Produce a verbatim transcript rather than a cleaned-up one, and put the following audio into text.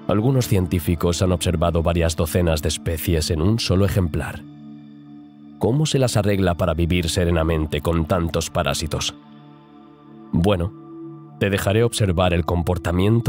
Algunos científicos han observado varias docenas de especies en un solo ejemplar. ¿Cómo se las arregla para vivir serenamente con tantos parásitos? Bueno, te dejaré observar el comportamiento